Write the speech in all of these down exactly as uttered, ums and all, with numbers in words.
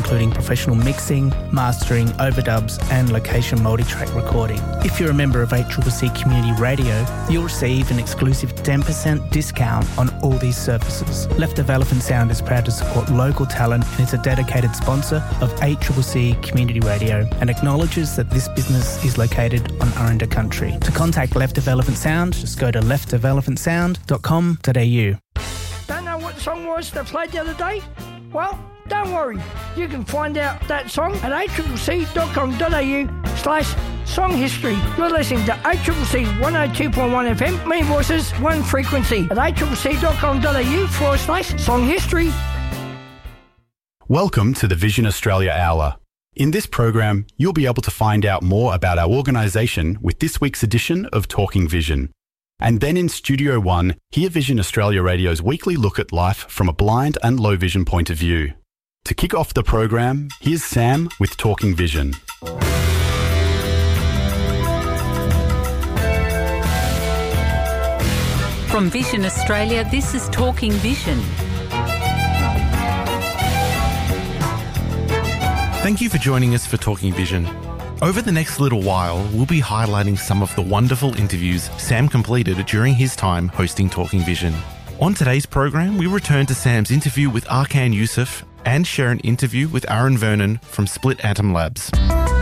including professional mixing, mastering, overdubs and location multi-track recording. If you're a member of A C C C Community Radio, you'll receive an exclusive ten percent discount on all these services. Left of Elephant Sound is proud to support local talent and is a dedicated sponsor of A C C C Community Radio and acknowledges that this business is located on Aranda country. To contact Left of Elephant Sound, just go to left of elephant sound dot com dot a u. Don't know what the song was that played the other day? Well, don't worry. You can find out that song at a c c c dot com dot a u slash song history. You're listening to A C C C one oh two point one F M, Many Voices, One Frequency at a c c c dot com dot a u forward slash song history. Welcome to the Vision Australia Hour. In this program, you'll be able to find out more about our organisation with this week's edition of Talking Vision. And then in Studio One, hear Vision Australia Radio's weekly look at life from a blind and low vision point of view. To kick off the program, here's Sam with Talking Vision. From Vision Australia, this is Talking Vision. Thank you for joining us for Talking Vision. Over the next little while, we'll be highlighting some of the wonderful interviews Sam completed during his time hosting Talking Vision. On today's program, we return to Sam's interview with Arkan Youssef and share an interview with Aaron Vernon from Split Atom Labs.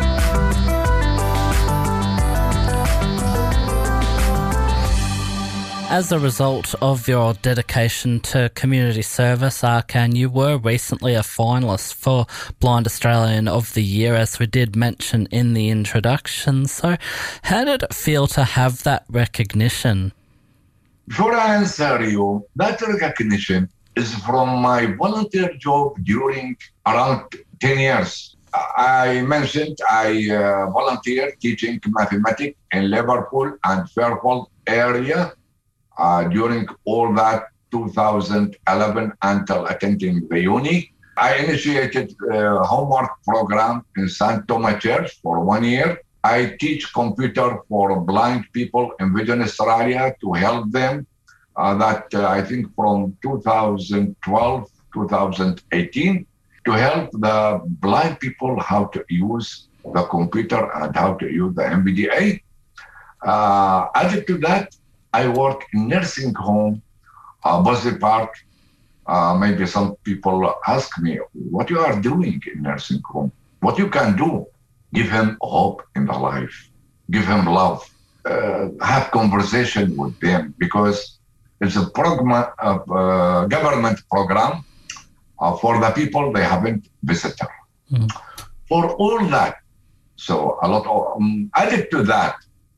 As a result of your dedication to community service, Arkan, you were recently a finalist for Blind Australian of the Year, as we did mention in the introduction. So how did it feel to have that recognition? Before I answer you, that recognition is from my volunteer job during around ten years. I mentioned I uh, volunteered teaching mathematics in Liverpool and Fairfield area. Uh, during all that two thousand eleven until attending the uni. I initiated a homework program in Saint Thomas Church for one year. I teach computer for blind people in Vision Australia to help them. Uh, that uh, I think from two thousand twelve, two thousand eighteen, to help the blind people how to use the computer and how to use the M B D A. Uh, added to that, I work in nursing home, uh, Buzzley Park. Uh, maybe some people ask me, what you are doing in nursing home? What you can do? Give him hope in the life. Give him love. Uh, have conversation with them, because it's a program, uh, uh, government program uh, for the people they haven't visited. Mm. For all that, so a lot of, um, added to that,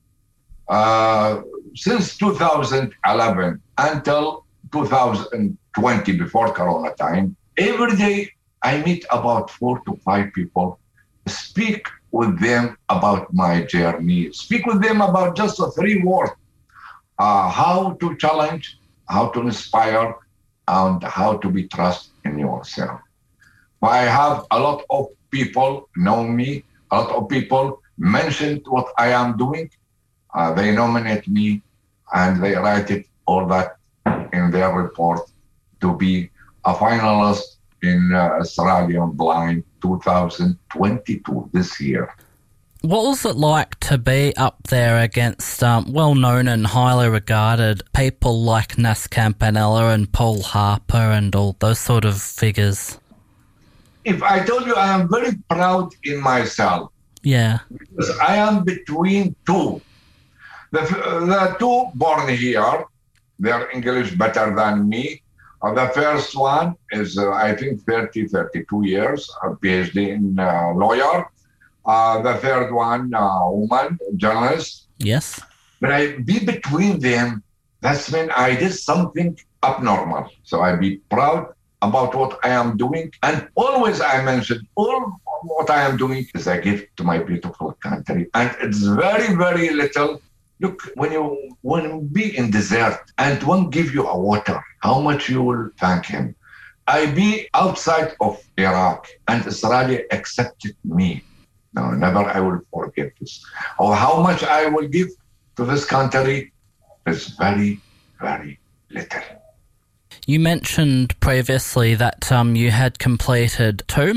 uh, since two thousand eleven until two thousand twenty, before Corona time, every day I meet about four to five people, speak with them about my journey, speak with them about just a three words, uh, how to challenge, how to inspire, and how to be trust in yourself. I have a lot of people know me, a lot of people mentioned what I am doing. Uh, they nominate me and they write it all that in their report to be a finalist in uh, Australian Blind two thousand twenty-two this year. What was it like to be up there against um, well-known and highly regarded people like Nas Campanella and Paul Harper and all those sort of figures? If I told you, I am very proud in myself. Yeah. Because I am between two. The, the two born here, they're English better than me. Uh, the first one is, uh, I think, thirty, thirty-two years, a PhD in uh, lawyer. Uh, the third one, uh, woman, journalist. Yes. But I be between them, that's when I did something abnormal. So I be proud about what I am doing. And always I mention all what I am doing is a gift to my beautiful country. And it's very, very little. Look, when you when you be in desert and one give you a water, how much you will thank him. I be outside of Iraq and Israel accepted me. No, never I will forget this. Or how much I will give to this country is very, very little. You mentioned previously that um, you had completed two